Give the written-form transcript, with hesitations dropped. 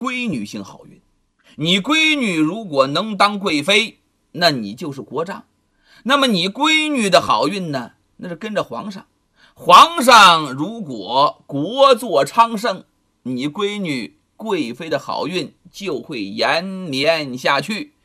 闺女行好运。你闺女如果能当贵妃，那你就是国丈。那么你闺女的好运呢，那是跟着皇上。皇上如果国祚昌盛，你闺女贵妃的好运就会延绵下去。